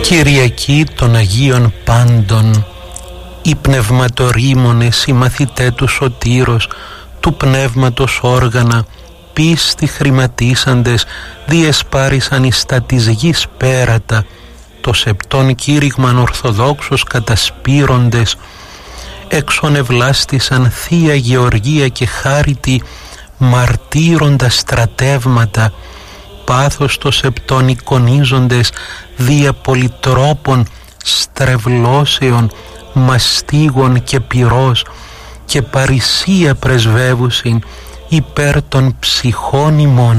Κυριακή των Αγίων Πάντων, οι πνευματορήμονες, οι μαθητέ του Σωτήρος, του πνεύματος όργανα, πίστη χρηματίσαντες, διεσπάρισαν εις τα της γης πέρατα, το σεπτόν κήρυγμαν ορθοδόξος κατασπείροντες, εξονευλάστησαν Θεία Γεωργία και Χάριτη, μαρτύροντα στρατεύματα, πάθος το σεπτόν εικονίζοντες, δια πολυτρόπων, στρεβλώσεων, μαστίγων και πυρός, και παρησία πρεσβεύουσιν υπέρ των ψυχών ημών.